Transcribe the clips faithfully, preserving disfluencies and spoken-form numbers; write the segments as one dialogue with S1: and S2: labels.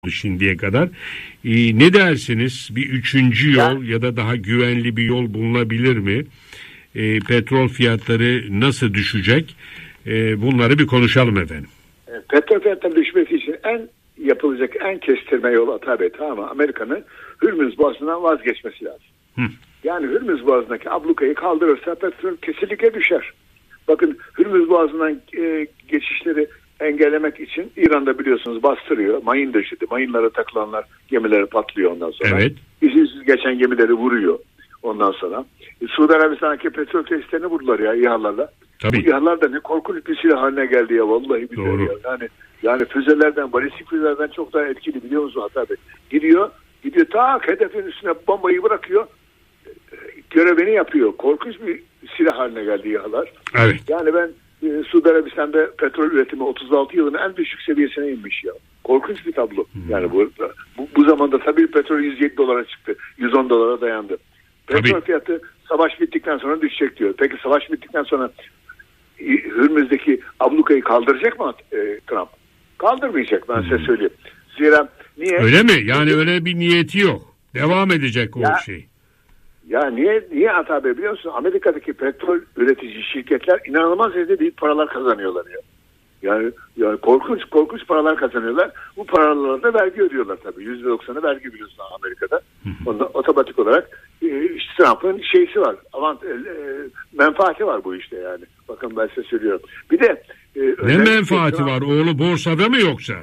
S1: şimdiye kadar. Ee, ne dersiniz? Bir üçüncü yol ya da daha güvenli bir yol bulunabilir mi? Ee, petrol fiyatları nasıl düşecek? Ee, bunları bir konuşalım efendim.
S2: Petrol fiyatları düşmesi için en yapılacak en kestirme yolu tabii tamam mı? Amerika'nın Hürmüz Boğazı'ndan vazgeçmesi lazım. Hı. Yani Hürmüz Boğazı'ndaki ablukayı kaldırırsa petrol kesinlikle düşer. Bakın Hürmüz Boğazı'ndan e, geçişleri engellemek için İran'da biliyorsunuz bastırıyor. Mayın döşedi. Mayınlara takılanlar gemileri patlıyor ondan sonra.
S1: Evet.
S2: İzinsiz geçen gemileri vuruyor ondan sonra. E, Suudi Arabistan'daki petrol tesislerini vurdular ya İHA'larla. Bu İHA'lar da ne korkunç bir silah haline geldi ya vallahi billahi ya. Yani yani füzelerden, balistik füzelerden çok daha etkili biliyor musun Hatta Bey? Gidiyor, gidiyor tak hedefin üstüne bombayı bırakıyor. Görevini yapıyor. Korkunç bir silah haline geldi İHA'lar.
S1: Evet.
S2: Yani ben e, Suudi Arabistan'da petrol üretimi otuz altı yılın en düşük seviyesine inmiş ya. Korkunç bir tablo. Hmm. Yani bu, bu bu zamanda tabii petrol yüz yedi dolara çıktı. yüz on dolara dayandı. Petrol tabii. Fiyatı savaş bittikten sonra düşecek diyor. Peki savaş bittikten sonra Hürmüz'deki ablukayı kaldıracak mı e, Trump? Kaldırmayacak ben hmm. size söyleyeyim. Zira niye?
S1: Öyle mi? Yani öyle bir niyeti yok. Devam edecek
S2: ya,
S1: o şey.
S2: Ya niye niye Hatta Bey biliyor musun? Amerika'daki petrol üretici şirketler inanılmaz derecede büyük paralar kazanıyorlar ya. Yani, yani korkunç korkunç paralar kazanıyorlar. Bu paralara da vergi ödüyorlar tabii. yüzde doksanı vergi biliyorsun Amerika'da. Onda otomatik olarak e, işte Trump'ın şeysi var. Avant, e, e, menfaati var bu işte yani. Bakın ben size söylüyorum. Bir de
S1: e, ne menfaati Trump... var? Oğlu borsada mı yoksa?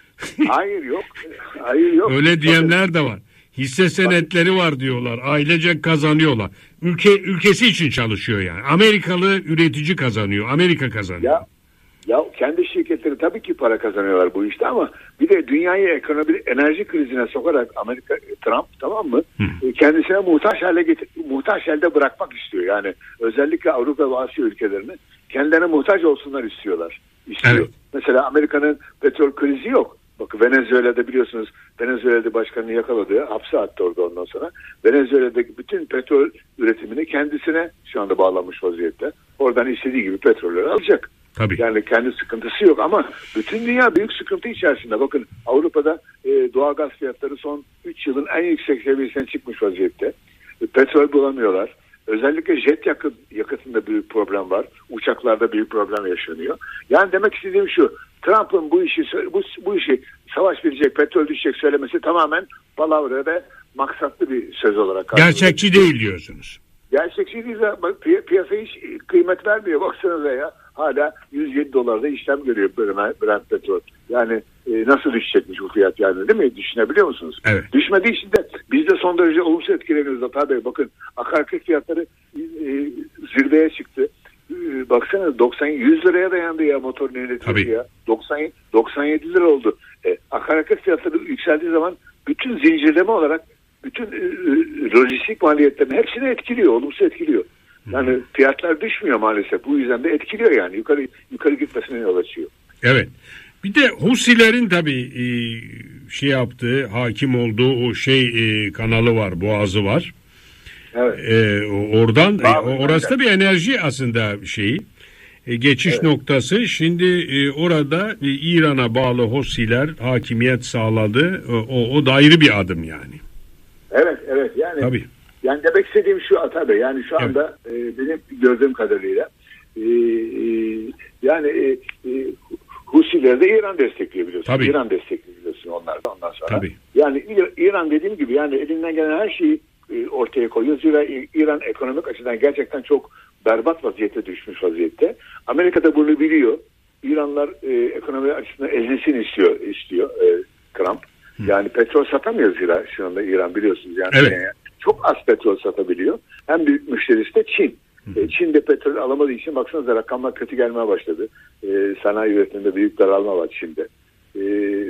S2: Hayır yok. Hayır yok.
S1: Öyle diyenler de var. Hisse senetleri var diyorlar. Ailece kazanıyorlar. Ülke ülkesi için çalışıyor yani. Amerikalı üretici kazanıyor. Amerika kazanıyor.
S2: Ya, ya kendi şirketleri tabii ki para kazanıyorlar bu işte ama bir de dünyayı ekonomi enerji krizine sokarak Amerika Trump tamam mı? Hı. Kendisine muhtaç hale getir, muhtaç halde bırakmak istiyor. Yani özellikle Avrupa ve Asya ülkelerini kendilerine muhtaç olsunlar istiyorlar. İstiyor. Evet. Mesela Amerika'nın petrol krizi yok. Bakın Venezuela'da biliyorsunuz Venezuela'da başkanını yakaladı, hapse attı orada ondan sonra. Venezuela'daki bütün petrol üretimini kendisine şu anda bağlanmış vaziyette. Oradan istediği gibi petrolleri alacak.
S1: Tabii.
S2: Yani kendi sıkıntısı yok ama bütün dünya büyük sıkıntı içerisinde. Bakın Avrupa'da e, doğalgaz fiyatları son üç yılın en yüksek seviyesine çıkmış vaziyette. E, petrol bulamıyorlar. Özellikle jet yakıt, yakıtında büyük problem var. Uçaklarda büyük problem yaşanıyor. Yani demek istediğim şu. Trump'ın bu işi bu, bu işi savaş verecek, petrol düşecek söylemesi tamamen palavra ve maksatlı bir söz olarak.
S1: Gerçekçi değil diyorsunuz.
S2: Gerçekçi değil. Pi- piyasa hiç kıymet vermiyor. Baksanıza ya. Hala yüz yedi dolarda işlem görüyor Brent petrol. Yani e, nasıl düşecekmiş bu fiyat yani değil mi? Düşünebiliyor musunuz?
S1: Evet.
S2: Düşmediği için de biz de son derece olumsuz etkileniyoruz Hatta Bey. Bakın akaryakıt fiyatları e, zirveye çıktı. E, baksana doksan yüz liraya dayandı ya motorun üretimi ya. doksan doksan yedi lira oldu. E, akaryakıt fiyatları yükseldiği zaman bütün zincirleme olarak bütün e, lojistik maliyetlerin hepsini etkiliyor. Olumsuz etkiliyor. Yani fiyatlar düşmüyor maalesef. Bu yüzden de etkiliyor yani. Yukarı yukarı gitmesine yol açıyor.
S1: Evet. Bir de Husilerin tabii e, şey yaptığı, hakim olduğu o şey e, kanalı var, boğazı var.
S2: Evet.
S1: E, oradan e, orası da bir enerji aslında şeyi. E, geçiş evet. noktası. Şimdi e, orada e, İran'a bağlı Husiler hakimiyet sağladı. O, o da ayrı bir adım yani.
S2: Evet, evet. Yani
S1: tabii.
S2: Yani demek istediğim şu Ata Bey, yani şu anda evet. e, benim gördüğüm kadarıyla e, e, yani e, e, Husileri de İran destekliyor biliyorsun.
S1: Tabii.
S2: İran destekliyor biliyorsun onlar da ondan sonra.
S1: Tabii.
S2: Yani İran dediğim gibi yani elinden gelen her şeyi e, ortaya koyuyor. Zira İran ekonomik açıdan gerçekten çok berbat vaziyete düşmüş vaziyette. Amerika da bunu biliyor. İranlar e, ekonomi açısından ezilsin istiyor, istiyor e, Trump. Hı. Yani petrol satamıyor zira şu anda İran biliyorsunuz yani.
S1: Evet.
S2: Yani çok az petrol satabiliyor. En büyük müşterisi de Çin. Hı. Çin de petrol alamadığı için baksanıza rakamlar kötü gelmeye başladı. Ee, sanayi üretiminde büyük daralma var Çin'de. Ee,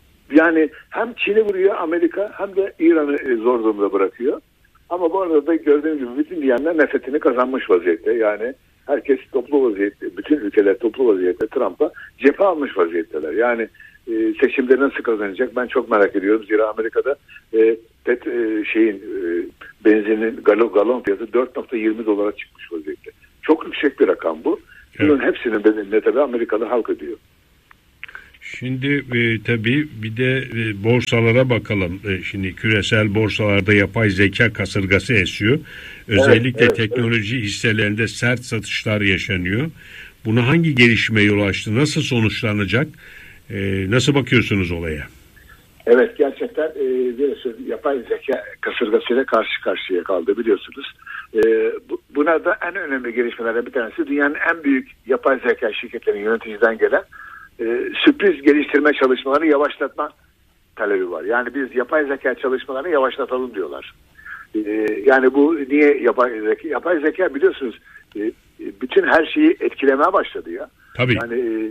S2: yani hem Çin'i vuruyor Amerika hem de İran'ı zor durumda bırakıyor. Ama bu arada da gördüğünüz gibi bütün diyenler nefretini kazanmış vaziyette. Yani herkes toplu vaziyette, bütün ülkeler toplu vaziyette Trump'a cephe almış vaziyetteler. Yani e, seçimleri nasıl kazanacak ben çok merak ediyorum. Zira Amerika'da e, pet, e, şeyin e, benzinin galon, galon fiyatı dört nokta yirmi dolara çıkmış vaziyette. Çok yüksek bir rakam bu. Bunun evet. hepsinin bedelini tabii Amerikalı halk ödüyor.
S1: Şimdi e, tabii bir de e, borsalara bakalım. E, şimdi küresel borsalarda yapay zeka kasırgası esiyor. Özellikle
S2: evet,
S1: teknoloji evet. hisselerinde sert satışlar yaşanıyor. Buna hangi gelişme yol açtı? Nasıl sonuçlanacak? E, nasıl bakıyorsunuz olaya?
S2: Evet, gerçekten e, biliyorsunuz yapay zeka kasırgasıyla karşı karşıya kaldı biliyorsunuz. E, bu, buna da en önemli gelişmelerden bir tanesi dünyanın en büyük yapay zeka şirketlerinin yöneticiden gelen e, sürpriz geliştirme çalışmalarını yavaşlatma talebi var. Yani biz yapay zeka çalışmalarını yavaşlatalım diyorlar. E, yani bu niye yapay zeka? Yapay zeka biliyorsunuz e, bütün her şeyi etkilemeye başladı ya.
S1: Tabii.
S2: Yani e,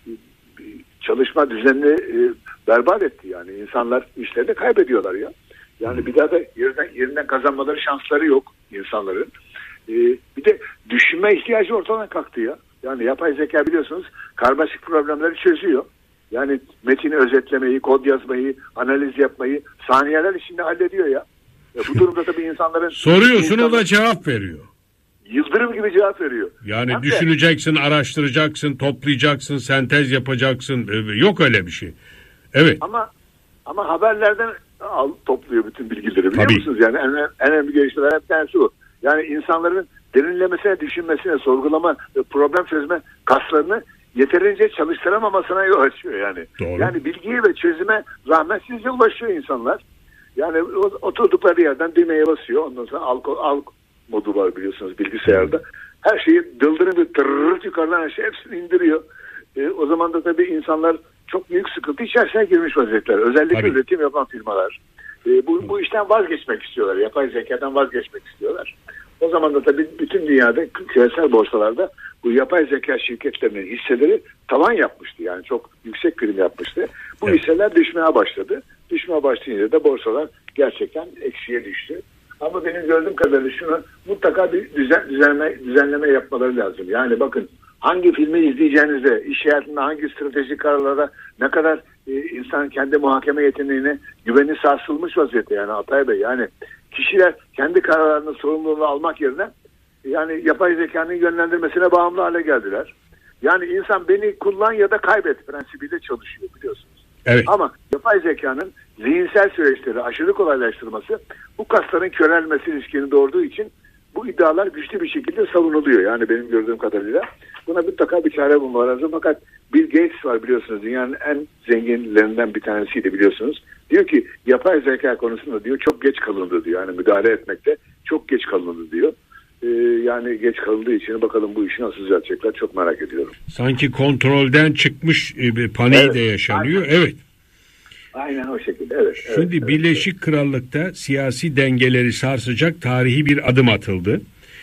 S2: çalışma düzenini e, berbat etti yani. İnsanlar işlerini kaybediyorlar ya. Yani hmm. bir daha da yerinden, yerinden kazanmaları şansları yok insanların. E, bir de düşünme ihtiyacı ortadan kalktı ya. Yani yapay zeka biliyorsunuz karmaşık problemleri çözüyor. Yani metini özetlemeyi, kod yazmayı, analiz yapmayı saniyeler içinde hallediyor ya. E, bu durumda tabii insanların...
S1: Soruyorsun insanlar, o da cevap veriyor.
S2: Yıldırım gibi cevap veriyor.
S1: Yani hem düşüneceksin, de, araştıracaksın, toplayacaksın, sentez yapacaksın. Yok öyle bir şey. Evet.
S2: Ama ama haberlerden al, topluyor bütün bilgileri biliyor
S1: Tabii.
S2: musunuz? Yani en, en önemli gelişmeler hep tanesi bu. Yani insanların derinlemesine, düşünmesine, sorgulama, problem çözme kaslarını yeterince çalıştıramamasına yol açıyor yani.
S1: Doğru.
S2: Yani bilgiye ve çözüme zahmetsizce ulaşıyor insanlar. Yani oturdukları yerden düğmeye basıyor. Ondan sonra al, al modu var biliyorsunuz bilgisayarda. Her şeyi dıldırın bir tırırırt yukarıdan aşağı hepsini indiriyor. E, o zaman da tabii insanlar çok büyük sıkıntı içerisine girmiş vaziyetler. Özellikle tabii. üretim yapan firmalar. E, bu, bu işten vazgeçmek istiyorlar. Yapay zekadan vazgeçmek istiyorlar. O zaman da tabii bütün dünyada küresel borsalarda bu yapay zeka şirketlerinin hisseleri tavan yapmıştı. Yani çok yüksek prim yapmıştı. Bu evet. hisseler düşmeye başladı. Düşmeye başlayınca da borsalar gerçekten eksiye düştü. Ama benim gördüğüm kadarıyla şunu mutlaka bir düzen, düzenleme, düzenleme yapmaları lazım. Yani bakın hangi filmi izleyeceğinize, iş hayatında hangi stratejik kararlara ne kadar e, insan kendi muhakeme yeteneğine güveni sarsılmış vaziyette yani Altay Bey. Yani kişiler kendi kararlarını sorumluluğunu almak yerine yani yapay zekanın yönlendirmesine bağımlı hale geldiler. Yani insan beni kullan ya da kaybet prensibiyle çalışıyor biliyorsunuz.
S1: Evet.
S2: Ama yapay zekanın zihinsel süreçleri aşırı kolaylaştırması bu kasların körelmesi riskini doğurduğu için bu iddialar güçlü bir şekilde savunuluyor. Yani benim gördüğüm kadarıyla buna mutlaka bir çare bulmaları lazım. Fakat Bill Gates var biliyorsunuz dünyanın en zenginlerinden bir tanesiydi biliyorsunuz. Diyor ki yapay zeka konusunda diyor çok geç kalındı diyor. Yani müdahale etmekte çok geç kalındı diyor. Ee, yani geç kalındığı için bakalım bu işi nasıl düzeltecekler çok merak ediyorum.
S1: Sanki kontrolden çıkmış bir paniği evet, de yaşanıyor. Aynen. Evet.
S2: Aynen o şekilde. Evet.
S1: Şimdi
S2: evet,
S1: Birleşik
S2: evet.
S1: Krallık'ta siyasi dengeleri sarsacak tarihi bir adım atıldı.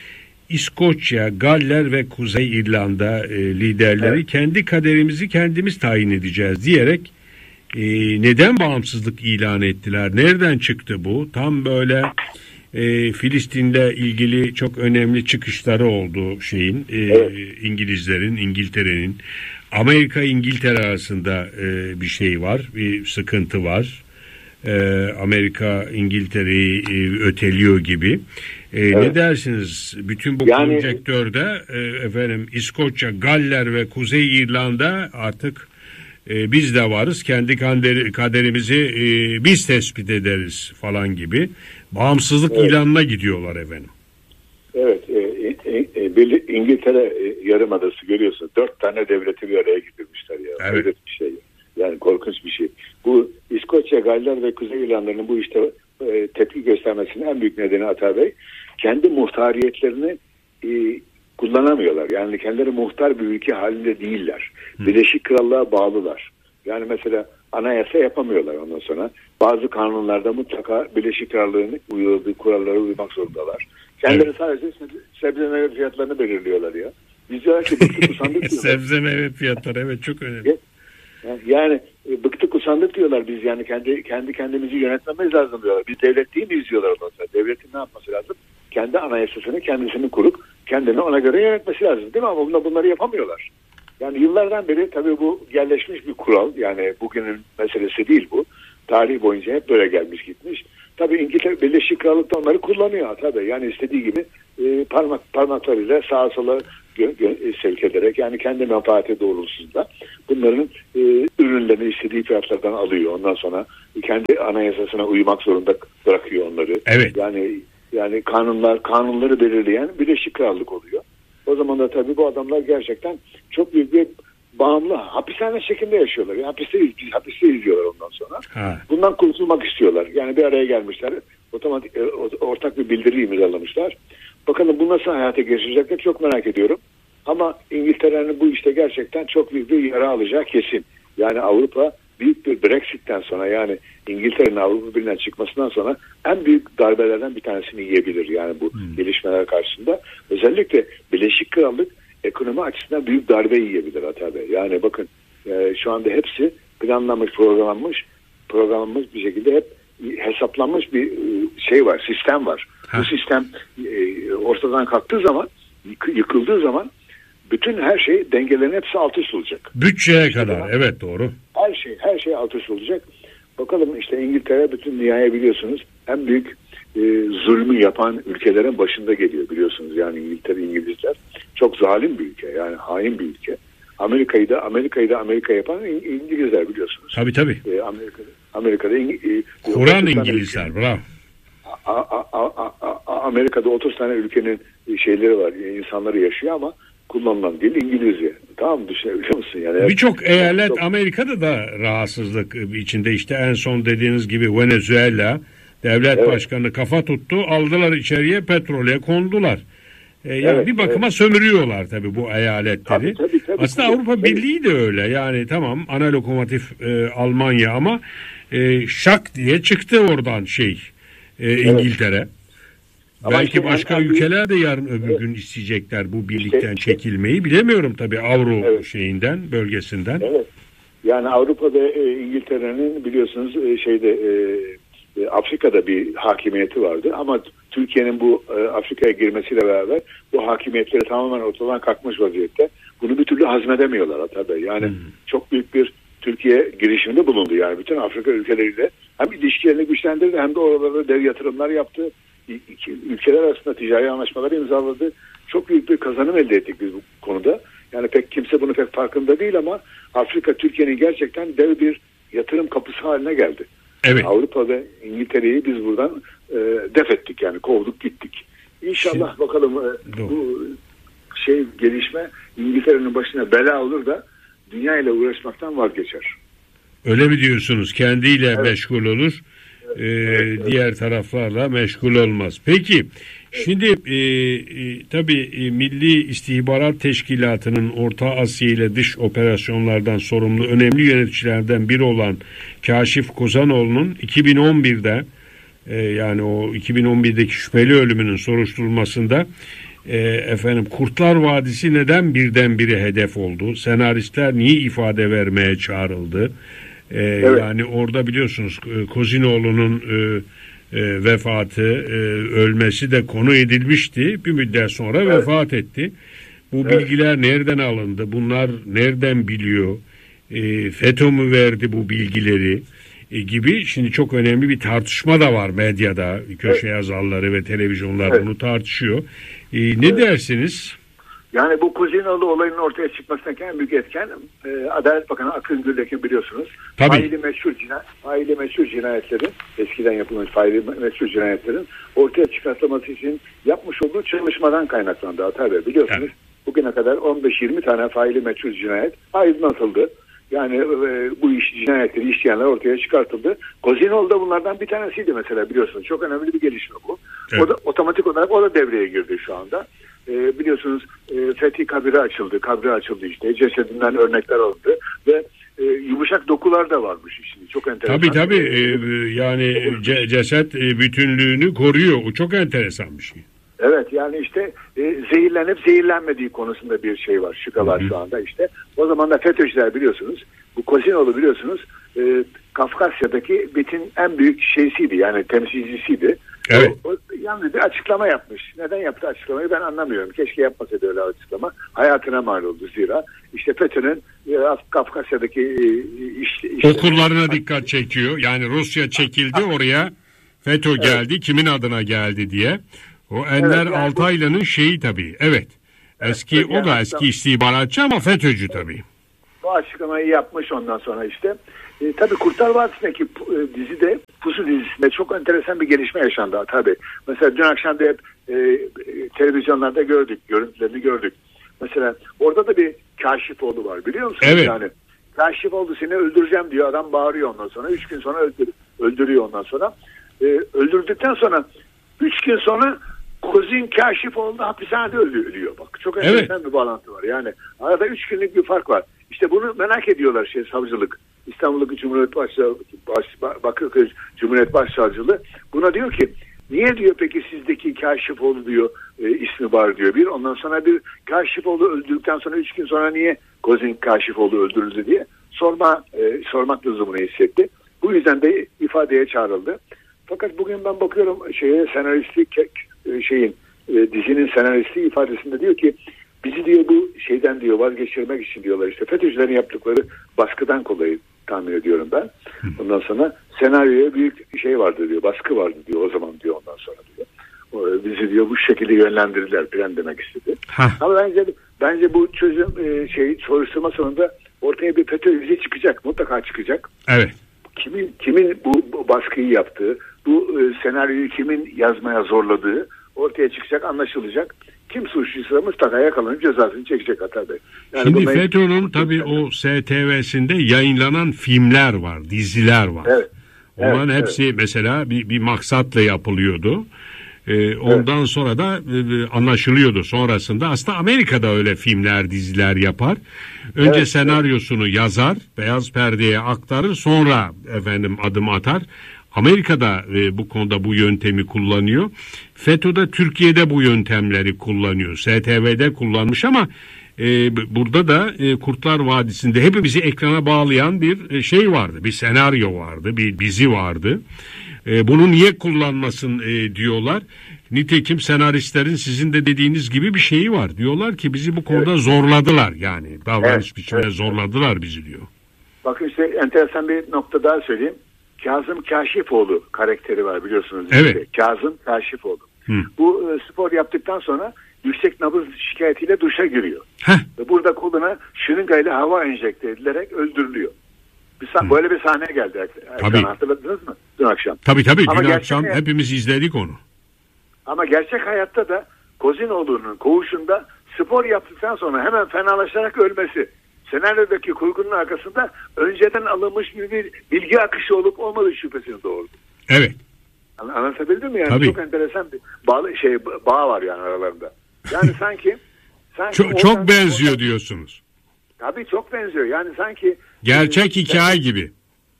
S1: İskoçya, Galler ve Kuzey İrlanda e, liderleri evet. kendi kaderimizi kendimiz tayin edeceğiz diyerek e, neden bağımsızlık ilan ettiler? Nereden çıktı bu? Tam böyle e, Filistin'le ilgili çok önemli çıkışları oldu şeyin e, evet. İngilizlerin, İngiltere'nin. Amerika İngiltere arasında e, bir şey var, bir sıkıntı var. E, Amerika İngiltere'yi e, öteliyor gibi. E, evet. Ne dersiniz? Bütün bu yani, konjektörde e, efendim İskoçya, Galler ve Kuzey İrlanda artık e, biz de varız. Kendi kader, kaderimizi e, biz tespit ederiz falan gibi. Bağımsızlık evet. ilanına gidiyorlar efendim.
S2: Evet. E, e, e, İngiltere e, Yarımadası görüyorsun. Dört tane devleti bir araya getirmişler ya.
S1: Evet.
S2: Öyle bir şey. Yani korkunç bir şey. Bu İskoçya, Galler ve Kuzey İrlanda'nın bu işte e, tepki göstermesinin en büyük nedeni Ata Bey, kendi muhtariyetlerini e, kullanamıyorlar. Yani kendileri muhtar bir ülke halinde değiller. Hı. Birleşik Krallığa bağlılar. Yani mesela anayasa yapamıyorlar ondan sonra. Bazı kanunlarda mutlaka Birleşik Krallık'ın uyguladığı kurallara uymak zorundalar. Kendileri evet. sadece sebze meyve fiyatlarını belirliyorlar ya. Biz diyorlar ki bıktık usandık diyorlar.
S1: Sebze meyve fiyatları evet çok önemli.
S2: Yani e, bıktık usandık diyorlar biz yani kendi kendi kendimizi yönetmemiz lazım diyorlar. Biz devlet değil miyiz diyorlar ondan sonra. Devletin ne yapması lazım? Kendi anayasasını kendisini kurup kendini ona göre yönetmesi lazım değil mi? Ama bunlar, bunları yapamıyorlar. Yani yıllardan beri tabii bu yerleşmiş bir kural. Yani bugünün meselesi değil bu. Tarih boyunca hep böyle gelmiş gitmiş. Tabii İngiltere Birleşik Krallık da onları kullanıyor tabii. Yani istediği gibi e, parmak parmaklarıyla sağa sola gö- gö- sevk ederek yani kendi menfaati doğrultusunda bunların e, ürünlerini istediği fiyatlardan alıyor. Ondan sonra kendi anayasasına uymak zorunda bırakıyor onları.
S1: Evet.
S2: Yani yani kanunlar kanunları belirleyen Birleşik Krallık oluyor. O zaman da tabii bu adamlar gerçekten çok büyük bir bağımlı, hapishane şeklinde yaşıyorlar. Yani hapiste, hapiste yüzüyorlar ondan sonra. Ha. Bundan kurtulmak istiyorlar. Yani bir araya gelmişler. Otomatik, ortak bir bildiri imzalamışlar. Bakalım bu nasıl hayata geçirecekler çok merak ediyorum. Ama İngiltere'nin bu işte gerçekten çok büyük bir yara alacağı kesin. Yani Avrupa büyük bir Brexit'ten sonra, yani İngiltere'nin Avrupa Birliği'nden çıkmasından sonra en büyük darbelerden bir tanesini yiyebilir. Yani bu hmm. gelişmeler karşısında. Özellikle Birleşik Krallık ekonomi açısından büyük darbe yiyebilir Ata Bey. Yani bakın e, şu anda hepsi planlanmış, programlanmış, programlanmış bir şekilde hep hesaplanmış bir şey var, sistem var. Ha. Bu sistem e, ortadan kalktığı zaman, yık, yıkıldığı zaman bütün her şey, dengelerin hepsi alt üst olacak.
S1: Bütçeye işte kadar, zaman, evet doğru.
S2: Her şey, her şey alt üst olacak. Bakalım işte İngiltere bütün dünyaya biliyorsunuz en büyük e, zulmü yapan ülkelerin başında geliyor biliyorsunuz. Yani İngiltere, İngilizler çok zalim bir ülke, yani hain bir ülke. Amerika'yı da Amerika'yı da Amerika yapan İngilizler biliyorsunuz.
S1: Tabii tabii.
S2: E, Amerika'da Amerika'da e,
S1: Kur'an İngilizler, bravo.
S2: A, a, a, a, Amerika'da otuz tane ülkenin şeyleri var, insanları yaşıyor ama kullanılan dil İngilizce. Tamam mı, düşünebiliyor musun? Yani
S1: birçok eyalet çok... Amerika'da da rahatsızlık içinde. İşte en son dediğiniz gibi Venezuela devlet evet. başkanı kafa tuttu, aldılar içeriye, petrole kondular. Ee, yani evet, bir bakıma evet. sömürüyorlar tabii bu eyaletleri. Tabii, tabii, tabii, Aslında tabii, Avrupa tabii. Birliği de öyle. Yani tamam ana lokomotif e, Almanya ama e, şak diye çıktı oradan şey e, İngiltere. Evet. Belki işte başka en, ülkeler en de yarın öbür evet. gün isteyecekler bu birlikten işte, çekilmeyi. Bilemiyorum tabii Avro evet. şeyinden, bölgesinden. Evet.
S2: Yani Avrupa ve e, İngiltere'nin biliyorsunuz e, şeyde e, e, Afrika'da bir hakimiyeti vardı ama Türkiye'nin bu e, Afrika'ya girmesiyle beraber bu hakimiyetleri tamamen ortadan kalkmış vaziyette. Bunu bir türlü hazmedemiyorlar tabii. Yani hmm. çok büyük bir Türkiye girişiminde bulundu yani bütün Afrika ülkeleriyle. Hem ilişkilerini güçlendirdi hem de oralarda dev yatırımlar yaptı. İki, ülkeler arasında ticari anlaşmalar imzaladı. Çok büyük bir kazanım elde ettik biz bu konuda. Yani pek kimse bunu pek farkında değil ama Afrika Türkiye'nin gerçekten dev bir yatırım kapısı haline geldi. Evet. Avrupa ve İngiltere'yi biz buradan e, def ettik, yani kovduk gittik. İnşallah Şimdi, bakalım e, bu şey gelişme İngiltere'nin başına bela olur da dünya ile uğraşmaktan vazgeçer.
S1: Öyle mi diyorsunuz? Kendiyle evet. meşgul olur. Ee, evet, evet. Diğer taraflarla meşgul olmaz. Peki evet. şimdi e, e, tabii e, Milli İstihbarat Teşkilatı'nın Orta Asya ile dış operasyonlardan sorumlu önemli yöneticilerden biri olan Kaşif Kozanoğlu'nun iki bin on birde e, yani o iki bin on birdeki şüpheli ölümünün soruşturulmasında e, efendim Kurtlar Vadisi neden birdenbire hedef oldu? Senaristler niye ifade vermeye çağrıldı? Ee, evet. Yani orada biliyorsunuz Kozinoğlu'nun e, e, vefatı, e, ölmesi de konu edilmişti. Bir müddet sonra evet. vefat etti. Bu evet. bilgiler nereden alındı? Bunlar nereden biliyor? E, FETÖ mü verdi bu bilgileri? E, gibi şimdi çok önemli bir tartışma da var medyada. Köşe evet. yazarları ve televizyonlar evet. bunu tartışıyor. E, ne evet. dersiniz?
S2: Yani bu Kozinoğlu olayının ortaya çıkmasındaki en büyük etken e, Adalet Bakanı Akın Gürlek'in biliyorsunuz. Faili meşhur, cinayet, faili meşhur cinayetlerin, eskiden yapılmış faili meşhur cinayetlerin ortaya çıkartılması için yapmış olduğu çalışmadan kaynaklandı Ata Bey. Biliyorsunuz evet. bugüne kadar on beş yirmi tane faili meşhur cinayet aydınlatıldı. Yani e, bu iş cinayetleri işleyenler ortaya çıkartıldı. Kozinoğlu da bunlardan bir tanesiydi mesela, biliyorsunuz. Çok önemli bir gelişme bu. Evet. O da otomatik olarak o da devreye girdi şu anda. E, biliyorsunuz e, Fethi kabri açıldı. Kabri açıldı işte. Cesedinden örnekler alındı ve e, yumuşak dokular da varmış şimdi. Çok enteresan.
S1: Tabii tabii. E, yani ce- ceset e, bütünlüğünü koruyor. O çok enteresan bir şey.
S2: Evet, yani işte e, zehirlenip zehirlenmediği konusunda bir şey var. Şüphe var şu anda işte. O zaman da FETÖ'cüler biliyorsunuz. Bu Kozinoğlu biliyorsunuz e, Kafkasya'daki MİT'in en büyük şeysiydi. Yani temsilcisiydi.
S1: Evet.
S2: O, o, yalnız bir açıklama yapmış. Neden yaptı açıklamayı ben anlamıyorum. Keşke yapmasaydı öyle açıklama. Hayatına mal oldu zira. İşte FETÖ'nün e, Kafkasya'daki e, iş, işte,
S1: okullarına işte, dikkat çekiyor. Yani Rusya çekildi oraya. FETÖ geldi. Evet. Kimin adına geldi diye. O Enver evet, yani Altaylı'nın bu... şeyi tabii. Evet. Eski evet, o da yani, eski istihbaratçı ama FETÖ'cü tabii.
S2: bu açıklamayı yapmış ondan sonra işte. E, tabii Kurtlar Vadisi'ndeki e, dizide, Pusu dizisinde çok enteresan bir gelişme yaşandı tabii. Mesela dün akşam da hep e, e, televizyonlarda gördük, görüntülerini gördük. Mesela orada da bir Kaşifoğlu var, biliyor musunuz?
S1: Evet.
S2: Yani Kaşifoğlu seni öldüreceğim diyor, adam bağırıyor ondan sonra. Üç gün sonra öldür, öldürüyor ondan sonra. E, öldürdükten sonra üç gün sonra Kozin Kaşifoğlu da hapishanede ölüyor bak. Çok enteresan evet. bir bağlantı var. Yani arada üç günlük bir fark var. İşte bunu merak ediyorlar şey savcılık. İstanbul'daki Cumhuriyet Başsavcılığı, Baş, Bakırköy Cumhuriyet Başsavcılığı buna diyor ki niye diyor peki sizdeki Kaşifoğlu diyor e, ismi var diyor bir. Ondan sonra bir Kaşifoğlu öldürdükten sonra üç gün sonra niye Kozin Kaşifoğlu öldürüldü diye sorma e, sormak lüzumunu hissetti. Bu yüzden de ifadeye çağrıldı. Fakat bugün ben bakıyorum şeye senaristi şeyin e, dizinin senaristi ifadesinde diyor ki bizi diyor bu şeyden diyor vazgeçirmek için diyorlar işte FETÖ'cülerin yaptıkları baskıdan dolayı tahmin ediyorum ben. Ondan sonra senaryoya büyük şey vardı diyor, baskı vardı diyor o zaman diyor ondan sonra diyor. O, bizi diyor bu şekilde yönlendirdiler falan demek istedi. Heh. Ama bence bence bu çözüm e, şey soruşturma sonunda ortaya bir FETÖ izi çıkacak, mutlaka çıkacak.
S1: Evet.
S2: Kimin kimin bu, bu baskıyı yaptığı, bu e, senaryoyu kimin yazmaya zorladığı ortaya çıkacak, anlaşılacak. Kim suçluysa mutlaka yakalanıp cezasını çekecek Atar Bey. Yani
S1: şimdi FETÖ'nün tabii o S T V'sinde yayınlanan filmler var, diziler var.
S2: Evet.
S1: Onların
S2: evet,
S1: hepsi
S2: evet.
S1: mesela bir, bir maksatla yapılıyordu. Ee, ondan evet. sonra da e, anlaşılıyordu sonrasında. Aslında Amerika'da öyle filmler, diziler yapar. Önce evet, senaryosunu evet. yazar, beyaz perdeye aktarır, sonra efendim adım atar. Amerika'da e, bu konuda bu yöntemi kullanıyor. FETÖ'de Türkiye'de bu yöntemleri kullanıyor. S T V'de kullanmış ama e, burada da e, Kurtlar Vadisi'nde hepimizi ekrana bağlayan bir e, şey vardı. Bir senaryo vardı, bir dizi vardı. E, bunu niye kullanmasın e, diyorlar. Nitekim senaristlerin sizin de dediğiniz gibi bir şeyi var. Diyorlar ki bizi bu konuda evet. zorladılar yani. Davranış evet, biçimine evet. zorladılar bizi diyor.
S2: Bakın işte enteresan bir nokta daha söyleyeyim. Kazım Kaşifoğlu karakteri var biliyorsunuz.
S1: Evet.
S2: Işte. Kazım Kaşifoğlu. Hı. Bu e, spor yaptıktan sonra yüksek nabız şikayetiyle duşa giriyor. Heh. Ve burada koluna şırıngayla hava enjekte edilerek öldürülüyor. Bir sah- böyle bir sahne geldi. Tabii. Hatırladınız mı? Dün akşam.
S1: Tabii tabii. Ama dün akşam hayat- hepimiz izledik onu.
S2: Ama gerçek hayatta da Kozinoğlu'nun koğuşunda spor yaptıktan sonra hemen fenalaşarak ölmesi. Senaryodaki kurgunun arkasında önceden alınmış bir, bir bilgi akışı olup olmadığı şüphesini doğurdu.
S1: Evet.
S2: Anlatabildim mi? Yani
S1: tabii.
S2: Çok enteresan bir bağ, şey, bağ var yani aralarında. Yani sanki, sanki
S1: çok, çok benziyor oradan, diyorsunuz.
S2: Tabii çok benziyor. Yani sanki
S1: gerçek e, hikaye sanki, gibi.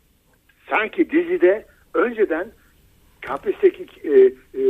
S2: Sanki dizide önceden hapisteki e, e,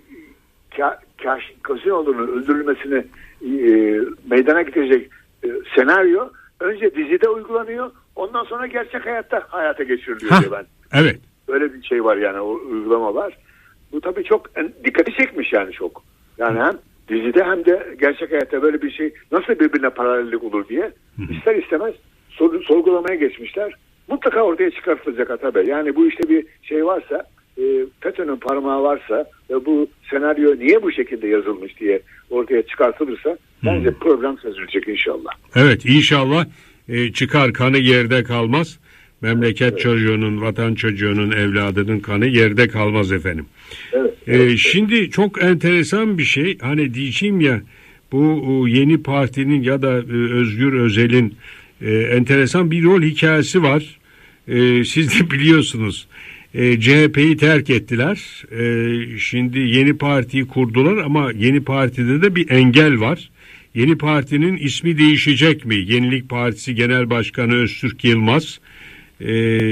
S2: Ka, Kaş, Kozinoğlu'nun öldürülmesini e, meydana getirecek e, senaryo önce dizide uygulanıyor. Ondan sonra gerçek hayatta hayata geçiriliyor
S1: Hah,
S2: diyor ben.
S1: Evet.
S2: Öyle bir şey var yani, o uygulama var. Bu tabii çok dikkati çekmiş yani çok. Yani hem dizide hem de gerçek hayatta böyle bir şey nasıl birbirine paralellik olur diye ister istemez sor, sorgulamaya geçmişler. Mutlaka ortaya çıkartılacak Ata Bey. Yani bu işte bir şey varsa, e, FETÖ'nün parmağı varsa ve bu senaryo niye bu şekilde yazılmış diye ortaya çıkartılırsa bence hmm. program çözülecek inşallah.
S1: Evet, inşallah e, çıkar, kanı yerde kalmaz. Memleket evet. çocuğunun, vatan çocuğunun, evladının kanı yerde kalmaz efendim.
S2: Evet,
S1: ee,
S2: evet.
S1: Şimdi çok enteresan bir şey. Hani diyeceğim ya, bu yeni partinin ya da Özgür Özel'in e, enteresan bir rol hikayesi var. E, siz de biliyorsunuz. E, C H P'yi terk ettiler. E, şimdi yeni partiyi kurdular ama yeni partide de bir engel var. Yeni partinin ismi değişecek mi? Yenilik Partisi Genel Başkanı Öztürk Yılmaz Ee,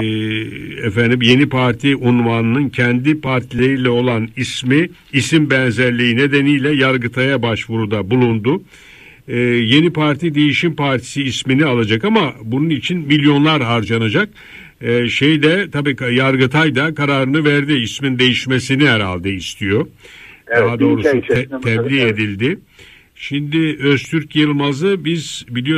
S1: efendim yeni parti unvanının kendi partileriyle olan ismi isim benzerliği nedeniyle Yargıtay'a başvuruda bulundu. Ee, yeni parti Değişim Partisi ismini alacak ama bunun için milyonlar harcanacak. Ee, şeyde tabii Yargıtay da kararını verdi, ismin değişmesini herhalde istiyor. Evet, daha doğrusu te- tebliğ edildi. Şimdi Öztürk Yılmaz'ı biz biliyoruz.